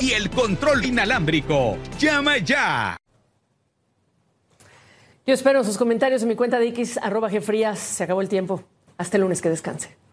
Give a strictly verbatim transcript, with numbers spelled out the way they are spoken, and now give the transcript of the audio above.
y el control inalámbrico. ¡Llama ya! Yo espero sus comentarios en mi cuenta de X, arroba Gfrías. Se acabó el tiempo. Hasta el lunes, que descanse.